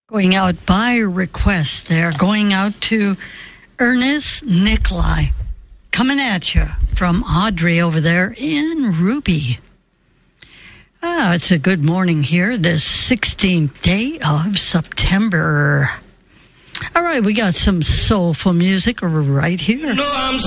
Going out by request there. Going out to Ernest Nikolai. Coming at you from Audrey over there in Ruby. It's a good morning here, the 16th day of September. All right, we got some soulful music right here. No, I'm